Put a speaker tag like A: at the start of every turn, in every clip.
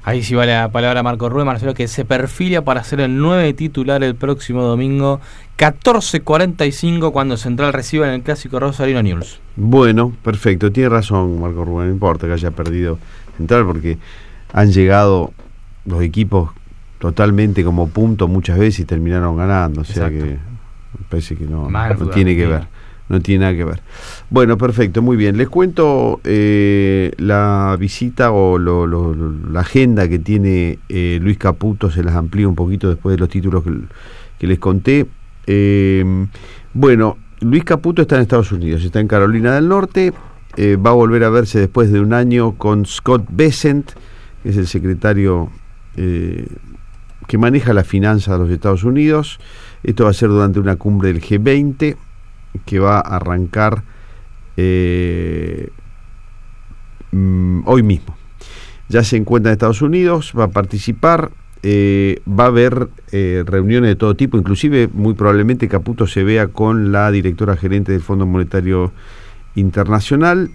A: Ahí sí va la palabra Marco Rubén, Marcelo, que se perfila para ser el 9 titular el próximo domingo, 14:45, cuando Central reciba en el clásico Rosarino News.
B: Bueno, perfecto, tiene razón Marco Rubén, no importa que haya perdido Central, porque han llegado los equipos totalmente como punto muchas veces y terminaron ganando, o sea. Exacto. Que me parece que no tiene que ver. No tiene nada que ver. Bueno, perfecto, muy bien. Les cuento la visita o la agenda que tiene Luis Caputo, se las amplío un poquito después de los títulos que les conté. Bueno, Luis Caputo está en Estados Unidos, está en Carolina del Norte, va a volver a verse después de un año con Scott Bessent, que es el secretario que maneja la finanza de los Estados Unidos. Esto va a ser durante una cumbre del G20, que va a arrancar hoy mismo. Ya se encuentra en Estados Unidos, va a participar, va a haber reuniones de todo tipo, inclusive muy probablemente Caputo se vea con la directora gerente del Fondo Monetario Internacional.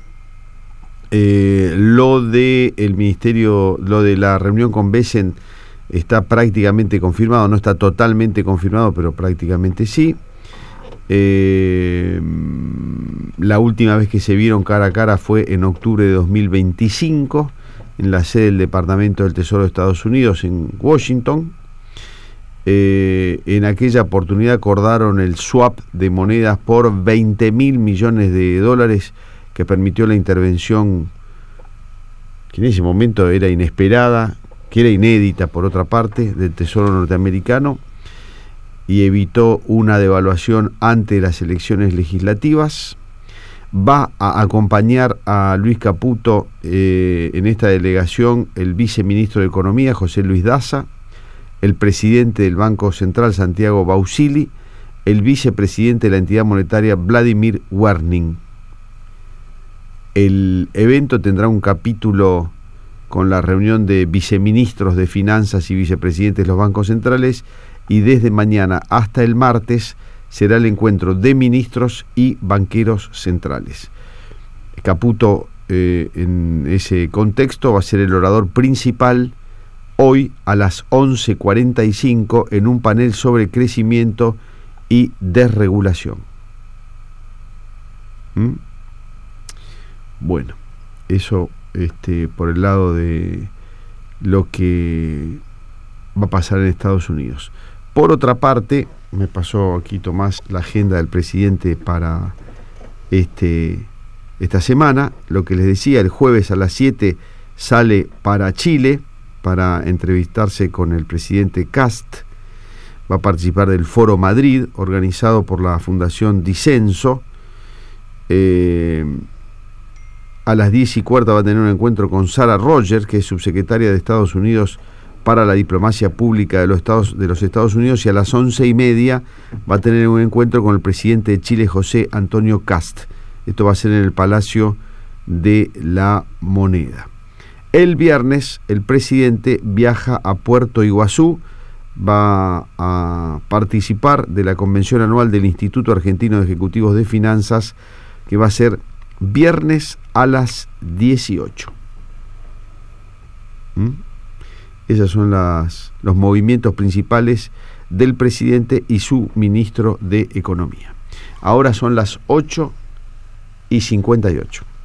B: Lo de el ministerio, lo de la reunión con Bessent está prácticamente confirmado, no está totalmente confirmado, pero prácticamente sí. La última vez que se vieron cara a cara fue en octubre de 2025 en la sede del Departamento del Tesoro de Estados Unidos en Washington. En aquella oportunidad acordaron el swap de monedas por $20.000 millones que permitió la intervención que en ese momento era inesperada, que era inédita por otra parte, del Tesoro norteamericano, y evitó una devaluación ante las elecciones legislativas. Va a acompañar a Luis Caputo en esta delegación el viceministro de Economía, José Luis Daza, el presidente del Banco Central, Santiago Bausili, el vicepresidente de la entidad monetaria, Vladimir Werning. El evento tendrá un capítulo con la reunión de viceministros de Finanzas y vicepresidentes de los bancos centrales, y desde mañana hasta el martes será el encuentro de ministros y banqueros centrales. Caputo, en ese contexto, va a ser el orador principal hoy a las 11:45 en un panel sobre crecimiento y desregulación. Bueno, eso por el lado de lo que va a pasar en Estados Unidos. Por otra parte, me pasó aquí Tomás la agenda del presidente para esta semana. Lo que les decía, el jueves a las 7 sale para Chile para entrevistarse con el presidente Kast. Va a participar del Foro Madrid, organizado por la Fundación Disenso. A las 10:15 va a tener un encuentro con Sarah Rogers, que es subsecretaria de Estados Unidos para la diplomacia pública de los Estados Unidos, y a las 11:30 va a tener un encuentro con el presidente de Chile, José Antonio Kast. Esto va a ser en el Palacio de la Moneda. El viernes el presidente viaja a Puerto Iguazú, va a participar de la convención anual del Instituto Argentino de Ejecutivos de Finanzas, que va a ser viernes a las 18. Esos son los movimientos principales del presidente y su ministro de Economía. Ahora son las 8:58.